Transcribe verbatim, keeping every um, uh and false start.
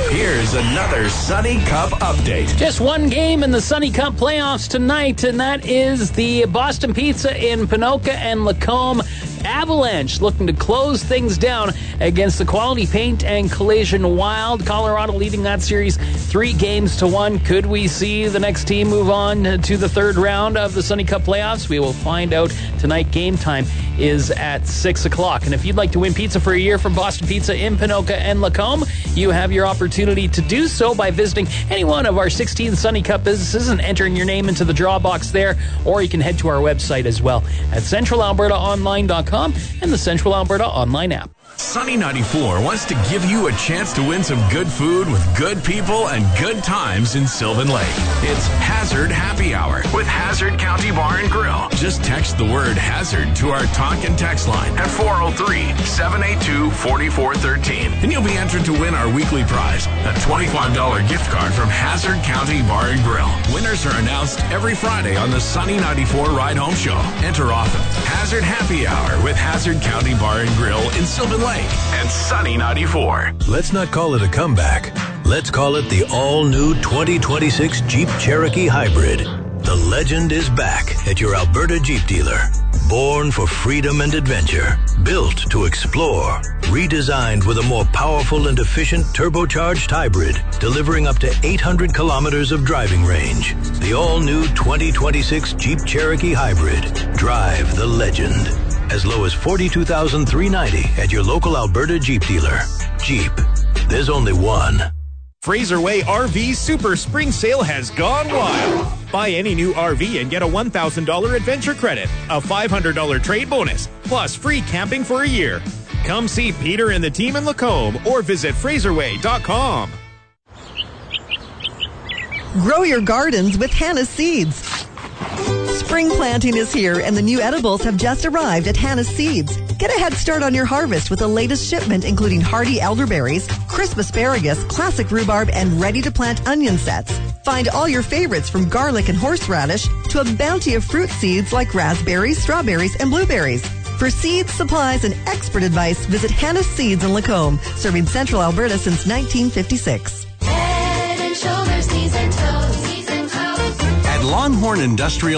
Here's another Sunny Cup update. Just one game in the Sunny Cup playoffs tonight, and that is the Boston Pizza in Ponoka and Lacombe Avalanche looking to close things down against the Quality Paint and Collision Wild. Colorado leading that series three games to one. Could we see the next team move on to the third round of the Sunny Cup playoffs? We will find out tonight. Game time is at six o'clock. And if you'd like to win pizza for a year from Boston Pizza in Ponoka and Lacombe, you have your opportunity to do so by visiting any one of our sixteen Sunny Cup businesses and entering your name into the draw box there, or you can head to our website as well at central alberta online dot com and the Central Alberta online app. Sunny ninety-four wants to give you a chance to win some good food with good people and good times in Sylvan Lake. It's Hazard Happy Hour with Hazard County Bar and Grill. Just text the word Hazard to our talk and text line at four oh three, seven eight two, four four one three, and you'll be entered to win our weekly prize, a twenty-five dollars gift card from Hazard County Bar and Grill. Winners are announced every Friday on the Sunny ninety-four Ride Home Show. Enter often. Hazard Happy Hour with Hazard County Bar and Grill in Sylvan Lake and Sunny ninety-four. Let's not call it a comeback. Let's call it the all-new twenty twenty-six Jeep Cherokee Hybrid. The legend is back at your Alberta Jeep dealer. Born for freedom and adventure, built to explore, redesigned with a more powerful and efficient turbocharged hybrid, delivering up to eight hundred kilometers of driving range. The all-new twenty twenty-six Jeep Cherokee Hybrid. Drive the legend. As low as forty-two thousand three hundred ninety dollars at your local Alberta Jeep dealer. Jeep. There's only one. Fraser Way R V Super Spring Sale has gone wild. Buy any new R V and get a one thousand dollars adventure credit, a five hundred dollars trade bonus, plus free camping for a year. Come see Peter and the team in Lacombe or visit fraser way dot com. Grow your gardens with Hannah's Seeds. Spring planting is here and the new edibles have just arrived at Hannah's Seeds. Get a head start on your harvest with the latest shipment including hardy elderberries, crisp asparagus, classic rhubarb, and ready-to-plant onion sets. Find all your favorites from garlic and horseradish to a bounty of fruit seeds like raspberries, strawberries, and blueberries. For seeds, supplies, and expert advice, visit Hannah's Seeds in Lacombe, serving Central Alberta since nineteen fifty-six. Head and shoulders, knees and toes, knees and toes. At Longhorn Industrial